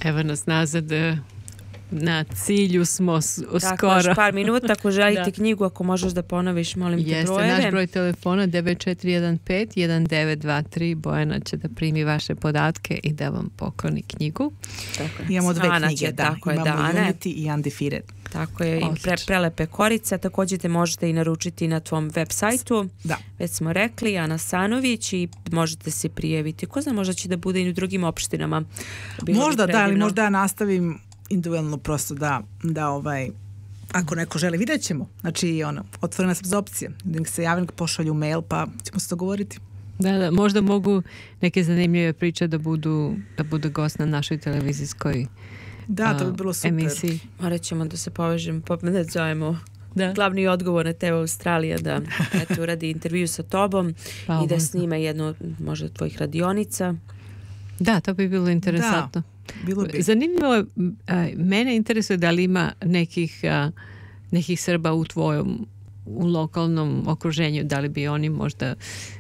Evo nas nazad, na cilju smo skoro. Tako, još par minuta, ako želite knjigu, ako možeš da ponoviš, molim te brojeve. Jeste, naš broj telefona 9415-1923, Bojana će da primi vaše podatke i da vam pokloni knjigu. Tako je. Imamo dve knjige, tako je, imamo Unity i Undefeated. Tako je, i prelepe korice, također te možete i naručiti na tvom web sajtu. Da. Već smo rekli, Ana Sanović, i možete se prijaviti. Ko zna, možda će da bude i u drugim opštinama. Možda da, ali možda ja nastavim individualno prosto da ako neko želi, vidjet ćemo. Znači, otvorena sam za opcije. Da se javim, pošalju mail, pa ćemo se dogovoriti. Da, možda mogu neke zanimljive priče da budu gost na našoj televizijskoj to bi bilo super. emisiji. Morat ćemo da se povežemo, da zovemo glavni odgovor na TV Australija da uradi intervju sa tobom i da snime jednu možda tvojih radionica. Da, to bi bilo interesantno. Bilo bi. Zanimljivo je, mene interesuje da li ima nekih Srba u lokalnom okruženju, da li bi oni možda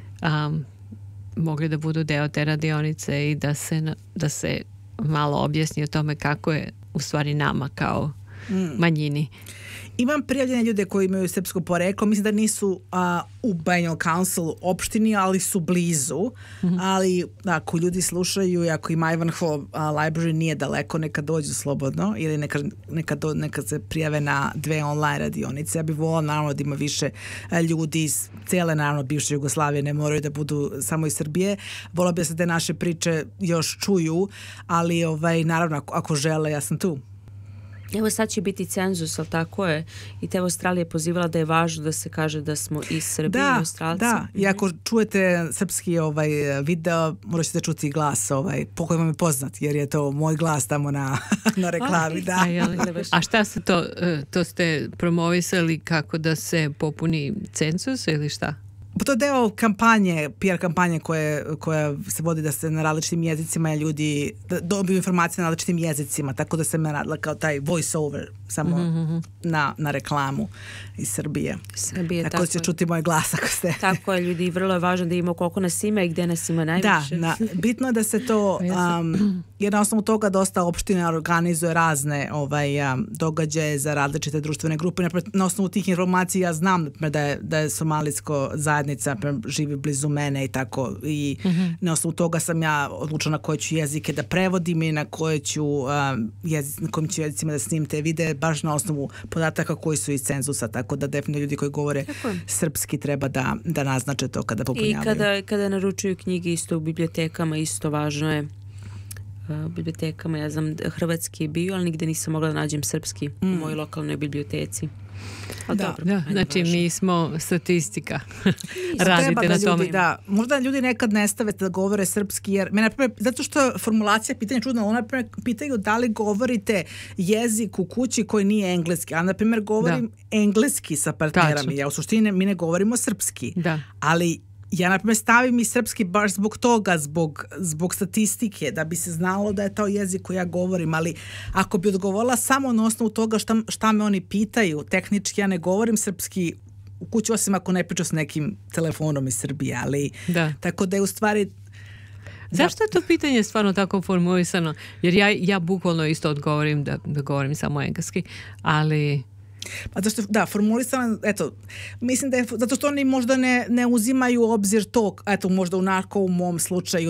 mogli da budu deo te radionice i da se malo objasni o tome kako je u stvari nama kao manjini. Imam prijavljene ljude koji imaju srpsko poreklo, mislim da nisu u Banjol Council opštini, ali su blizu, ali ako ljudi slušaju i ako ima Ivanhoe Library nije daleko, neka dođu slobodno ili neka se prijave na 2 online radionice. Ja bih volila naravno da ima više ljudi iz cijele naravno bivše Jugoslavije, ne moraju da budu samo iz Srbije. Volila bi da se te naše priče još čuju, ali naravno ako žele, ja sam tu. Evo sad će biti cenzus, ali tako je, i te Australija pozivala da je važno da se kaže da smo iz Srbije i Australci. Da, i ako čujete srpski video, morat ćete čuti glas po kojem vam je poznat, jer je to moj glas tamo na reklami. Da. A šta ste to ste promovisali kako da se popuni cenzus ili šta? To je deo kampanje, PR kampanje koja se vodi da se na različitim jezicima ljudi dobiju informacije na različitim jezicima, tako da se me radila kao taj voice over samo na reklamu iz Srbije. Tako da će čuti moj glas ako ste. Tako je, ljudi, vrlo je važno da imamo koliko nas ima i gdje nas ima najviše. Da, bitno je da se to, jer na osnovu toga dosta opština organizuje razne događaje za različite društvene grupe. Na osnovu tih informacija ja znam da je somalijsko zajednica živi blizu mene i tako, i na osnovu toga sam ja odlučila na koje ću jezike da prevodim i na kojim ću jezicima da snimim te videe, baš na osnovu podataka koji su iz cenzusa, tako da definitivno ljudi koji govore srpski treba da naznače to kada popunjavaju. I kada naručuju knjige isto u bibliotekama, isto važno je u bibliotekama, ja znam hrvatski je bio, ali nigde nisam mogla da nađem srpski u mojoj lokalnoj biblioteci. Znači mi smo statistika. Radite na tome. Možda ljudi nekad ne stave da govore srpski, jer zato što formulacija pitanja čudna, ona pitaju da li govorite jezik u kući koji nije engleski, a na primjer govorim engleski sa partnerama. Ja u suštini mi ne govorimo srpski, ali ja na primjer stavim i srpski baš zbog toga, zbog statistike, da bi se znalo da je to jezik koji ja govorim, ali ako bi odgovorila samo na osnovu toga šta me oni pitaju, tehnički ja ne govorim srpski u kući, osim ako ne pričam s nekim telefonom iz Srbije, ali tako da je u stvari... Zašto je to pitanje stvarno tako formulisano? Jer ja bukvalno isto odgovorim da govorim samo engleski, ali... Pa zašto, formulisano, mislim da je, zato što oni možda ne uzimaju u obzir to, možda u mom slučaju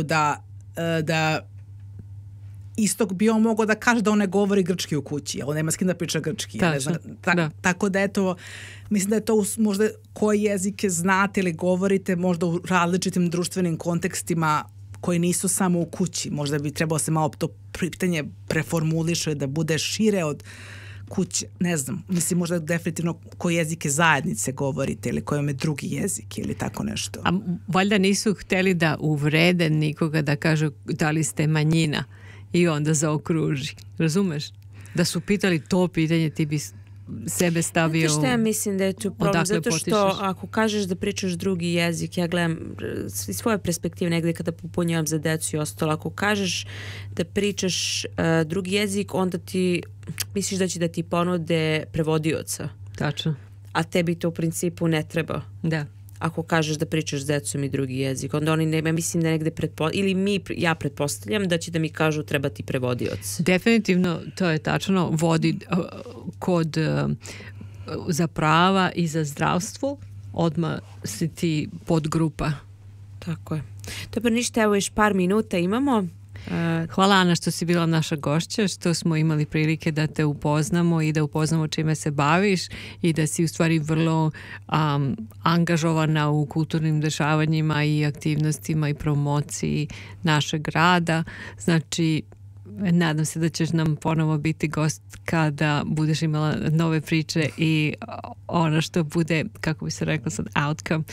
da Istok bi on mogao da kaže da on ne govori grčki u kući, on nema s kim da priča grčki. Tako da mislim da je to možda koji jezike znate ili govorite možda u različitim društvenim kontekstima koji nisu samo u kući. Možda bi trebalo se malo to pitanje preformuliše da bude šire od kuće, ne znam, mislim možda definitivno koje jezike zajednice govorite ili koji je drugi jezik ili tako nešto. A valjda nisu htjeli da uvrede nikoga, da kažu da li ste manjina i onda zaokruži, razumeš? Da su pitali to pitanje, ti bi sebe stavio... Znate što ja mislim da je tu problem, zato što ako kažeš da pričaš drugi jezik, ja gledam iz svoje perspektive negdje kada popunjavam za decu i ostalo, ako kažeš da pričaš drugi jezik, onda ti misliš da će da ti ponude prevodioca. Tačno. A tebi to u principu ne treba. Da. ako kažeš da pričaš s decom i drugi jezik. Onda oni ne, mislim da negde ja pretpostavljam da će da mi kažu treba ti prevodioc. Definitivno, to je tačno, vodi kod za prava i za zdravstvo, odmah si ti podgrupa. Tako je. Dobro, ništa, evo još par minuta imamo. Hvala Ana što si bila naša gošća, što smo imali prilike da te upoznamo i da upoznamo čime se baviš i da si u stvari vrlo angažovana u kulturnim dešavanjima i aktivnostima i promociji našeg rada. Znači, nadam se da ćeš nam ponovo biti gost kada budeš imala nove priče i ono što bude, kako bi se rekla sad, outcome,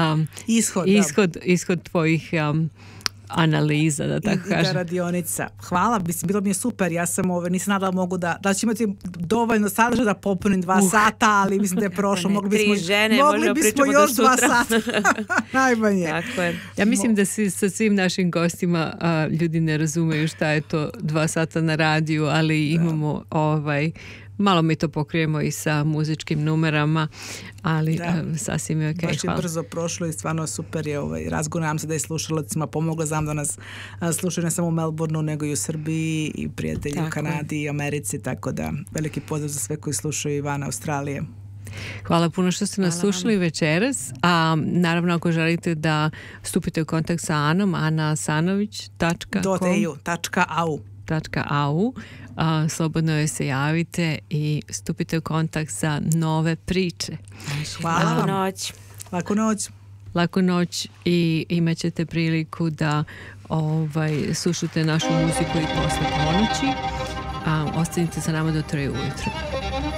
ishod tvojih analiza, da tako kažem. I radionica. Hvala, bilo mi je super. Ja sam nisam nadala mogu da ću imati dovoljno sadržaja da popunim 2 sata, ali mislim da je prošlo. Mogli bismo još 2 sata. Najmanje. Tako je. Ja mislim da sa svim našim gostima ljudi ne razumeju šta je to 2 sata na radiju, ali imamo malo mi to pokrijemo i sa muzičkim numerama, ali sasvim je okej. Baš je brzo prošlo i stvarno super je razgovor. Nadam se da je slušalcima pomoglo. Znam da nas slušaju ne samo u Melbourneu, nego i u Srbiji i prijatelji u Kanadi i Americi, tako da veliki pozdrav za sve koji slušaju i van Australije. Hvala puno što ste nas slušali večeras. Naravno, ako želite da stupite u kontakt sa Anom, anasanović.com.au slobodno joj se javite i stupite u kontakt za nove priče. Hvala. Laku noć. Laku noć i imat ćete priliku da slušate našu muziku i posle ponoći. Ostanite sa nama do 3 ujutro.